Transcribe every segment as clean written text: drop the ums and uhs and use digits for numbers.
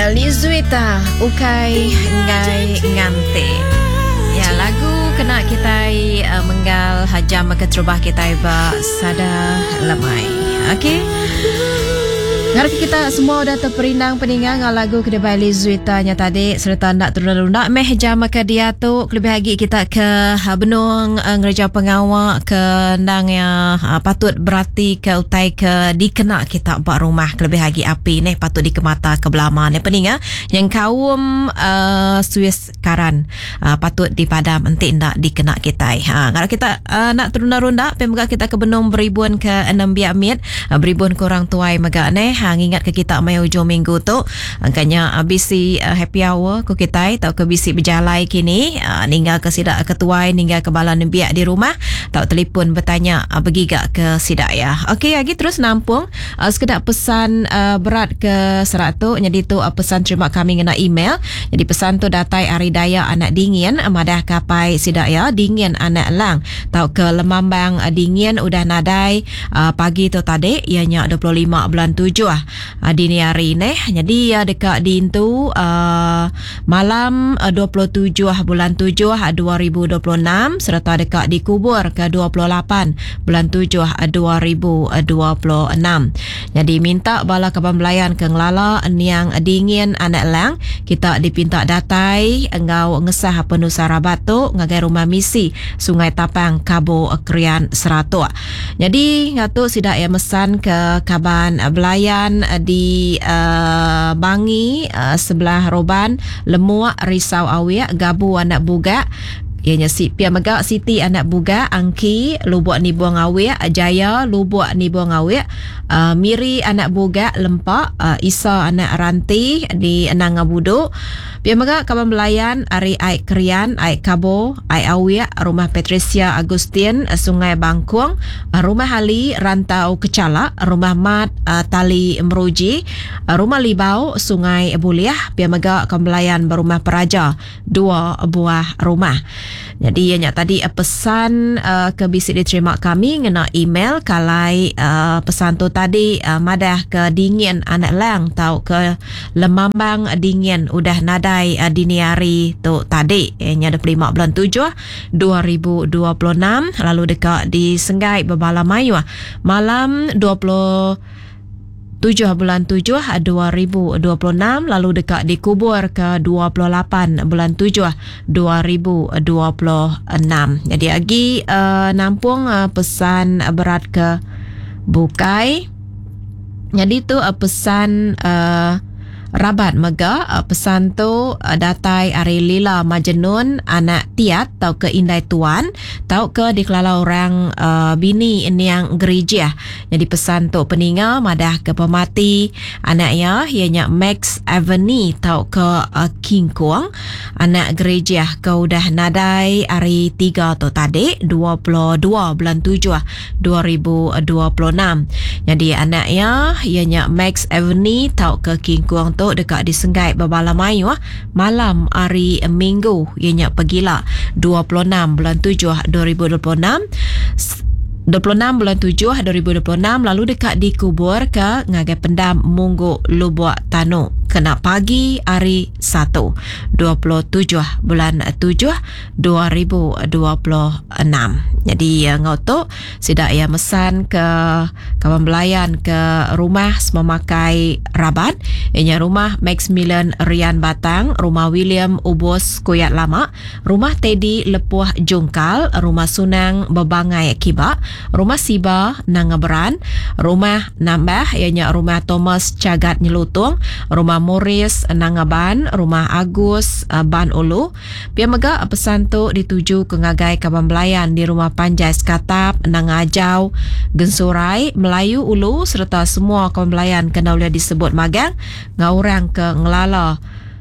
Lizuita Ukai Ngai Ngante. Ya, lagu kena kita menggal hajam ke terubah kita ba sada lamai. Okey. Harap kita semua dah terperinang peningang lagu kedai Lizuita nya tadi serta nak turun-turun meh jam ke dia tu lebih lagi kita ke benung gereja pengawal ke nang yang patut berarti ke utai ke dikena kita buat rumah lebih lagi api ni patut dikemata ke belama ni peninga yang kaum Suis Karan patut dipadam entik ndak dikena kita. Kalau kita nak turun-turun pemoga kita ke benung beribuan ke 6 biak beribuan kurang tuai mega ni ingat ke kita mai hujung minggu tu angkanya bisi happy hour ku kita tau ke bisi berjalai kini ninggal ke sidak ketuai ninggal ke balan biak di rumah tau telefon bertanya bergigak ke sidak ya. Okey lagi terus nampung sekedar pesan berat ke serat tu jadi tu pesan terima kami ngena email jadi pesan tu datai Ari Daya anak dingin madah kapai sidak ya dingin anak lang tau ke lemambang dingin udah nadai pagi tu tadi ianya 25 bulan 7 dini hari ni jadi dekat dintu malam 27 bulan 7 2026 serta dekat dikubur ke 28 bulan 7 2026 jadi minta bala kaban belayan ke ngelala niang dingin anak lang kita dipinta datai engau ngesah penuh sarabat tu ngagai rumah misi Sungai Tapang Kabo Krian Seratua jadi ngatu sidak ya mesan ke kaban belayan di Bangi sebelah Roban Lemuak Risau Awia Gabu anak buga ianya si Pia Megak Siti anak buga Angki Lubuk ni buang awik Jaya Lubuk ni buang awik Miri anak buga Lempak Isa anak ranti di Enang Abudu Pia Megak kawan belayan Ari Aik Krian Aik Kabo Aik Awik Rumah Patricia Agustin Sungai Bangkuang Rumah Hali Rantau Kecala Rumah Mat Tali Meruji Rumah Libau Sungai Buliah Pia Megak kawan belayan Berumah Peraja 2 buah rumah. Jadi ianya tadi pesan ke bisi diterima kami ngena email kalai pesan tu tadi madah ke dingin anak lang tau ke lemambang dingin udah nadai dini hari tu tadi ianya 25 bulan 7 2026 lalu dekat di Senggai Bebala Mayu malam 7 bulan 7 2026 lalu dekat dikubur ke 28 bulan 7 2026 jadi lagi nampung pesan berat ke Bukai jadi tu pesan Rabat Mega pesan tu datai Ari Lila Majnun anak Tiat tau ke Indai Tuan tau ke dikelala orang bini yang gereja jadi pesan tu peninga madah ke pemati anaknya ianya Max Aveni tau ke King Kuang anak gereja ke udah nadai Ari 3 tu tadi 22 bulan 7 2026 jadi anaknya ianya Max Aveni tau ke King Kuang tu dekat di Senggai Babala Mayu malam hari Minggu ianya pegila 26 bulan 7 2026 26 bulan 7 2026 lalu dekat dikubur ke Ngagai Pendam Munggu Lubuk Tanu kena pagi hari 1 27 bulan 7 2026 jadi ngoto sidak ya mesan ke kawan belayan ke rumah memakai Rabat ianya rumah Maximilian Rian Batang rumah William Ubos Kuyat Lama rumah Teddy Lepuh Jungkal rumah Sunang Bebangai Kibak rumah Siba Nangaberan rumah Nambah ianya rumah Thomas Cagat Nyelutung rumah Morris Nangaban rumah Agus Ban Ulu Pia Mega pesan tu dituju ke ngagai kaban belayan di rumah Panjai Skatap Nangajau Gensurai Melayu Ulu serta semua kawan belayan kena boleh disebut magang ngaurang ke ngelala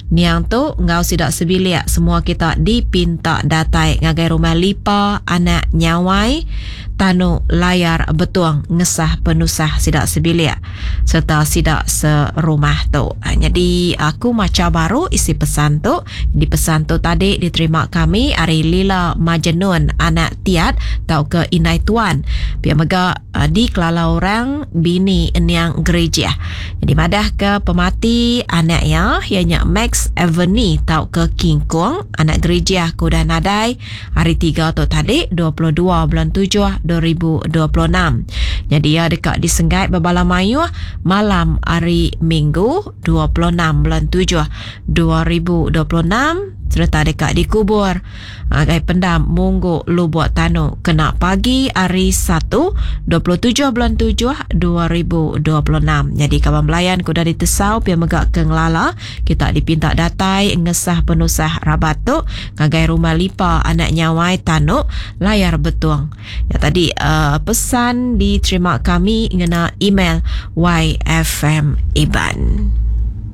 Niang tu ngau sidak sebiliak semua kita dipinta datai ngagai rumah lipa anak nyawai tanu layar betuang ngesah penusah sidak sebiliak serta sidak serumah tu. Jadi aku macam baru isi pesan tu. Di pesan tu tadi diterima kami Ari Lila Majnun anak Tiat tau ke Inai Tuan pihak mega di Kelalau Orang bini Niang Gereja. Jadi madah ke pemati anak ya ianya Max Evany tau ke King Kong anak gereja Kuda Nadai hari 3 tu tadi 22 bulan 7 2026. Jadi ya dekat di Senggai Babala Mayu malam hari Minggu 26 bulan 7 2026 serta dekat dikubur agai pendam Munggu Lubuk Tanu kena pagi hari 1 27 bulan 7 2026. Jadi kawan belayan kuda ditesau pia megak ke ngelala kita dipinta datai ngesah penusah rabat tu ngagai rumah lipa anak nyawai Tanu layar betuang. Ya tadi pesan diterima kami ngena email YFM Iban.